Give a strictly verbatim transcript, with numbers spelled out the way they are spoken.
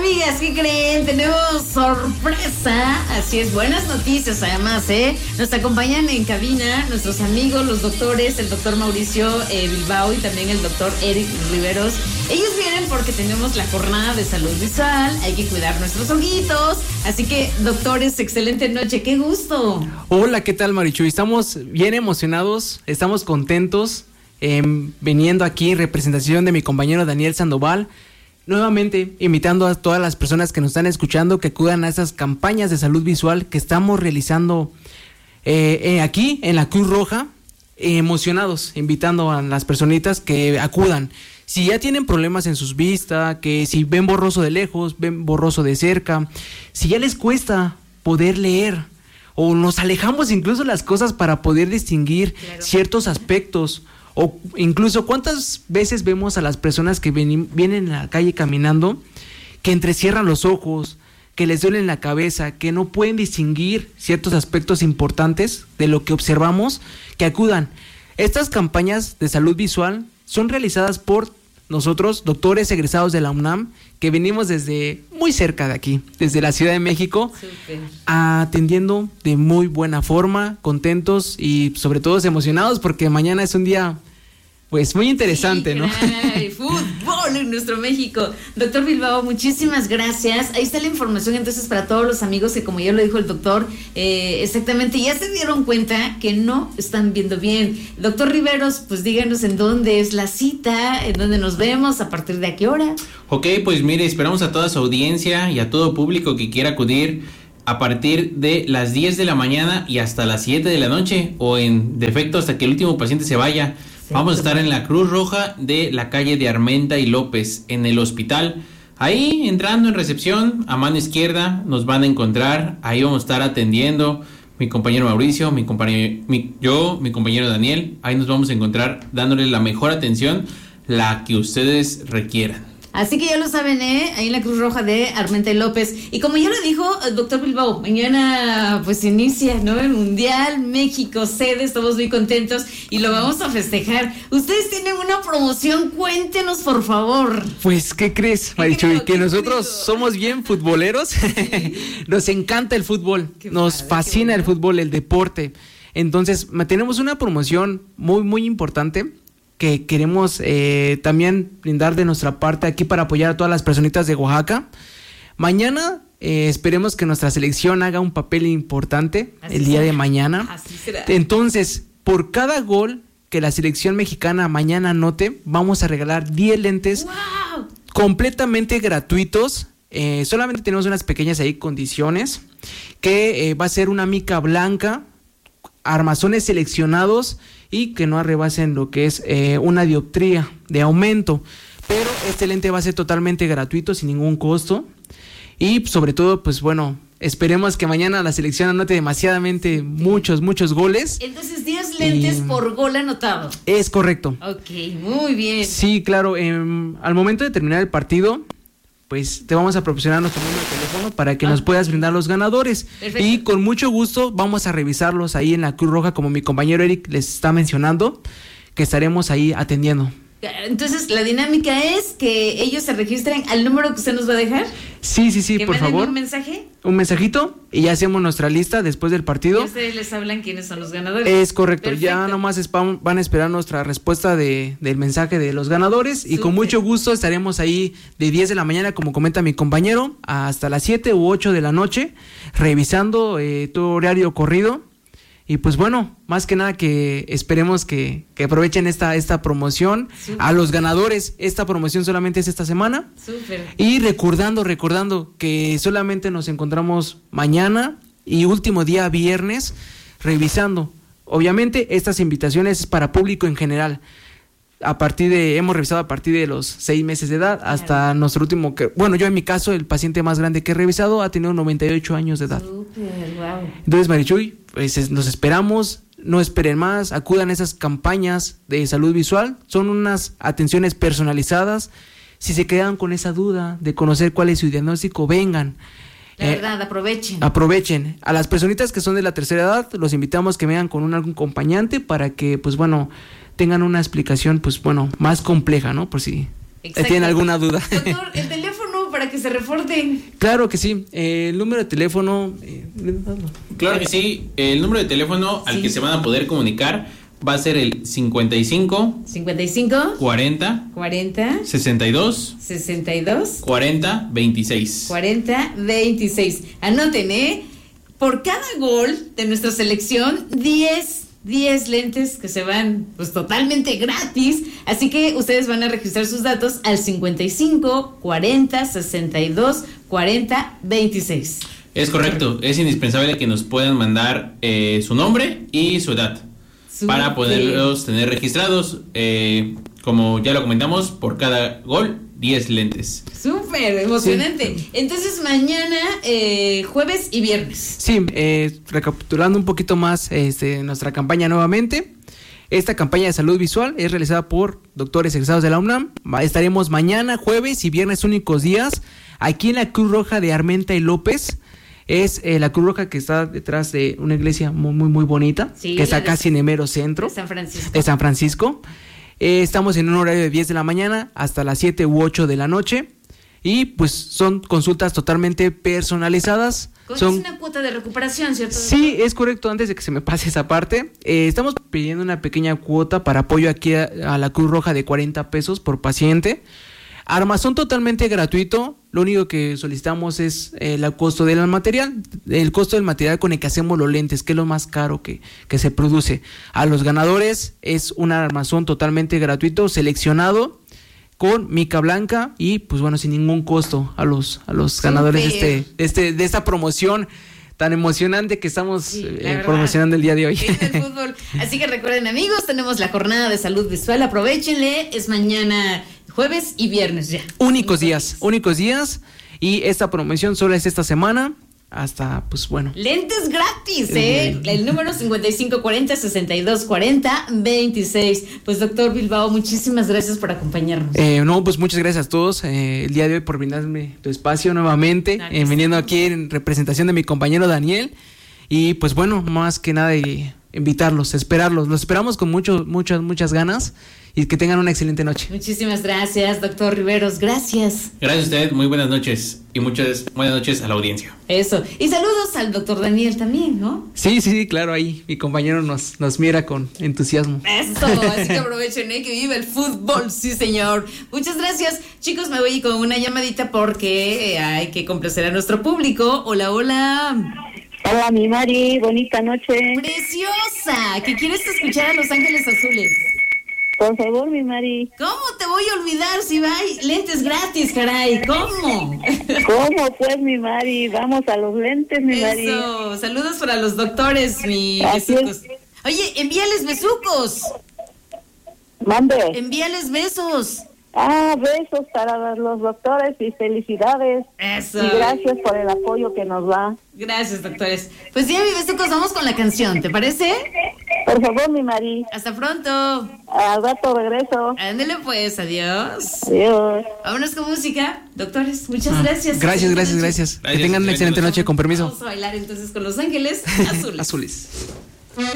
amigas, ¿qué creen? Tenemos sorpresa. Así es, buenas noticias además, ¿eh? Nos acompañan en cabina nuestros amigos, los doctores, el doctor Mauricio eh, Bilbao y también el doctor Eric Riveros. Ellos vienen porque tenemos la jornada de salud visual, hay que cuidar nuestros ojitos. Así que, doctores, excelente noche, qué gusto. Hola, ¿qué tal, Marichu? Estamos bien emocionados, estamos contentos eh, viniendo aquí en representación de mi compañero Daniel Sandoval. Nuevamente, invitando a todas las personas que nos están escuchando que acudan a esas campañas de salud visual que estamos realizando eh, eh, aquí en la Cruz Roja, eh, emocionados, invitando a las personitas que acudan. Si ya tienen problemas en sus vistas, que si ven borroso de lejos, ven borroso de cerca, si ya les cuesta poder leer, o nos alejamos incluso las cosas para poder distinguir claro. ciertos aspectos, o incluso cuántas veces vemos a las personas que ven, vienen a la calle caminando, que entrecierran los ojos, que les duele la cabeza, que no pueden distinguir ciertos aspectos importantes de lo que observamos, que acudan. Estas campañas de salud visual son realizadas por nosotros, doctores egresados de la UNAM, que venimos desde muy cerca de aquí, desde la Ciudad de México, Super. atendiendo de muy buena forma, contentos y sobre todo emocionados porque mañana es un día pues muy interesante, sí, ¿no? Fútbol en nuestro México. Doctor Bilbao, muchísimas gracias. Ahí está la información entonces para todos los amigos que, como ya lo dijo el doctor, eh, exactamente, ya se dieron cuenta que no están viendo bien. Doctor Riveros, pues díganos en dónde es la cita, en dónde nos vemos, a partir de a qué hora. Ok, pues mire, esperamos a toda su audiencia y a todo público que quiera acudir a partir de las diez de la mañana y hasta las siete de la noche, o en defecto hasta que el último paciente se vaya. Vamos a estar en la Cruz Roja de la calle de Armenta y López, en el hospital. Ahí, entrando en recepción, a mano izquierda, nos van a encontrar. Ahí vamos a estar atendiendo. Mi compañero Mauricio, mi compañero, mi, yo, mi compañero Daniel. Ahí nos vamos a encontrar dándoles la mejor atención, la que ustedes requieran. Así que ya lo saben, ¿eh? Ahí en la Cruz Roja de Armenta y López. Y como ya lo dijo el doctor Bilbao, mañana pues inicia, ¿no? El Mundial México sede, estamos muy contentos y lo vamos a festejar. Ustedes tienen una promoción, cuéntenos por favor. Pues, ¿qué crees, Marichu? Que ¿Qué nosotros creo? somos bien futboleros. Sí. Nos encanta el fútbol, qué nos padre, fascina el fútbol, el deporte. Entonces, tenemos una promoción muy, muy importante que queremos eh, también brindar de nuestra parte aquí para apoyar a todas las personitas de Oaxaca. Mañana eh, esperemos que nuestra selección haga un papel importante Así el día será. de mañana. Así será. Entonces, por cada gol que la selección mexicana mañana anote, vamos a regalar diez lentes wow. completamente gratuitos. Eh, solamente tenemos unas pequeñas ahí condiciones, que eh, va a ser una mica blanca, armazones seleccionados y que no arrebasen lo que es eh, una dioptría de aumento, pero este lente va a ser totalmente gratuito, sin ningún costo, y sobre todo, pues bueno, esperemos que mañana la selección anote demasiadamente muchos, muchos goles. Entonces, diez lentes y... por gol anotado. Es correcto. Ok, muy bien. Sí, claro, eh, al momento de terminar el partido, pues te vamos a proporcionar nuestro número de teléfono para que ah. nos puedas brindar los ganadores. Perfecto. Y con mucho gusto vamos a revisarlos ahí en la Cruz Roja, como mi compañero Eric les está mencionando, que estaremos ahí atendiendo. Entonces, la dinámica es que ellos se registren al número que usted nos va a dejar. Sí, sí, sí, que por favor. un mensaje. Un mensajito y ya hacemos nuestra lista después del partido. Y ustedes les hablan quiénes son los ganadores. Es correcto. Perfecto. Ya nomás spam, van a esperar nuestra respuesta de, del mensaje de los ganadores. Y Súper. Con mucho gusto estaremos ahí de diez de la mañana, como comenta mi compañero, hasta las siete u ocho de la noche, revisando eh, tu horario corrido. Y pues bueno, más que nada que esperemos que, que aprovechen esta, esta promoción. Súper. A los ganadores. Esta promoción solamente es esta semana. Súper. Y recordando, recordando que solamente nos encontramos mañana y último día viernes revisando. Obviamente estas invitaciones es para público en general. A partir de, hemos revisado a partir de los seis meses de edad hasta claro. nuestro último, que, bueno, yo en mi caso, el paciente más grande que he revisado ha tenido noventa y ocho años de edad. Súper, wow. Entonces, Marichuy, pues nos esperamos, no esperen más, acudan a esas campañas de salud visual, son unas atenciones personalizadas. Si se quedan con esa duda de conocer cuál es su diagnóstico, vengan. La verdad, eh, aprovechen. Aprovechen. A las personitas que son de la tercera edad, los invitamos que vengan con un algún acompañante para que, pues bueno, tengan una explicación, pues bueno, más compleja, ¿no? Por si Exacto. tienen alguna duda. Doctor, el teléfono para que se reporten. Claro que sí. Eh, el número de teléfono. Eh, claro que sí. El número de teléfono al sí. que se van a poder comunicar va a ser el cincuenta y cinco, cincuenta y cinco, cuarenta, cuarenta, sesenta y dos, sesenta y dos, cuarenta, veintiséis. cuarenta, veintiséis. Anoten, ¿eh? Por cada gol de nuestra selección, diez, diez lentes que se van pues totalmente gratis. Así que ustedes van a registrar sus datos al cincuenta y cinco, cuarenta, sesenta y dos, cuarenta, veintiséis. Es correcto, es indispensable que nos puedan mandar eh, su nombre y su edad. Super. Para poderlos tener registrados, eh, como ya lo comentamos, por cada gol, diez lentes. Súper emocionante. Sí. Entonces mañana, eh, jueves y viernes. Sí, eh, recapitulando un poquito más este, nuestra campaña nuevamente. Esta campaña de salud visual es realizada por doctores egresados de la UNAM. Estaremos mañana, jueves y viernes, únicos días, aquí en la Cruz Roja de Armenta y López. Es eh, la Cruz Roja que está detrás de una iglesia muy, muy, muy bonita, sí, que está casi en el mero centro de San Francisco. De San Francisco. Eh, estamos en un horario de diez de la mañana hasta las siete u ocho de la noche. Y pues son consultas totalmente personalizadas. Son... Es una cuota de recuperación, ¿cierto? Sí, es correcto. Antes de que se me pase esa parte, eh, estamos pidiendo una pequeña cuota para apoyo aquí a, a la Cruz Roja de cuarenta pesos por paciente. Armazón totalmente gratuito. Lo único que solicitamos es eh, el costo del material, el costo del material con el que hacemos los lentes, que es lo más caro que, que se produce. A los ganadores es un armazón totalmente gratuito, seleccionado, con mica blanca y pues bueno, sin ningún costo a los, a los ganadores de, este, de, este, de esta promoción tan emocionante que estamos sí, eh, promocionando el día de hoy. El fútbol. Así que recuerden, amigos, tenemos la jornada de salud visual, aprovechenle, es mañana jueves y viernes ya. Únicos, únicos días, días, únicos días y esta promoción solo es esta semana. Hasta, pues bueno. Lentes gratis, ¿eh? El número cincuenta y cinco, cuarenta, sesenta y dos, cuarenta, veintiséis. Pues doctor Bilbao, muchísimas gracias por acompañarnos. Eh, no, pues muchas gracias a todos eh, el día de hoy por brindarme tu espacio nuevamente, eh, viniendo aquí en representación de mi compañero Daniel. Y pues bueno, más que nada eh, invitarlos, esperarlos. Los esperamos con mucho, muchas, muchas ganas. Y que tengan una excelente noche. Muchísimas gracias, doctor Riveros. Gracias. Gracias a usted. Muy buenas noches. Y muchas buenas noches a la audiencia. Eso. Y saludos al doctor Daniel también, ¿no? Sí, sí, sí, claro. Ahí mi compañero nos, nos mira con entusiasmo. Eso. Así que aprovechen, ¿eh? Que vive el fútbol. Sí, señor. Muchas gracias. Chicos, me voy con una llamadita porque hay que complacer a nuestro público. Hola, hola. Hola, mi Mari. Bonita noche. Preciosa. ¿Qué quieres escuchar a Los Ángeles Azules? Por favor, mi Mari. ¿Cómo te voy a olvidar si hay lentes gratis, caray? ¿Cómo? ¿Cómo pues, mi Mari? Vamos a los lentes, mi Mari. Eso. Saludos para los doctores, mi besucos. Oye, envíales besucos. Mande. Envíales besos. Ah, besos para los doctores y felicidades. Eso. Y gracias por el apoyo que nos da. Gracias, doctores. Pues ya, mi besucos, vamos con la canción, ¿te parece? Por favor, mi Mari. Hasta pronto. Al rato regreso. Ándale pues, adiós. Adiós. Vámonos con música. Doctores, muchas ah, gracias. Gracias, gracias, gracias. Que tengan una excelente noche, con permiso. Vamos a bailar entonces con Los Ángeles Azules. Azules.